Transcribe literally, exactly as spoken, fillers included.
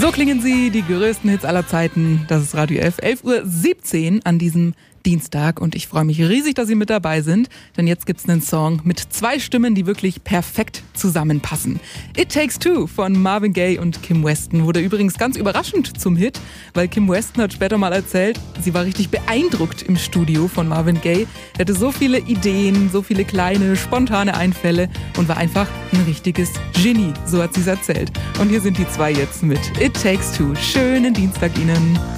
So klingen sie, die größten Hits aller Zeiten. Das ist Radio F, elf Uhr siebzehn an diesem Dienstag und ich freue mich riesig, dass Sie mit dabei sind, denn jetzt gibt's einen Song mit zwei Stimmen, die wirklich perfekt zusammenpassen. It Takes Two von Marvin Gaye und Kim Weston wurde übrigens ganz überraschend zum Hit, weil Kim Weston hat später mal erzählt, sie war richtig beeindruckt im Studio von Marvin Gaye. Er hatte so viele Ideen, so viele kleine, spontane Einfälle und war einfach ein richtiges Genie, so hat sie es erzählt. Und hier sind die zwei jetzt mit It Takes Two. Schönen Dienstag Ihnen.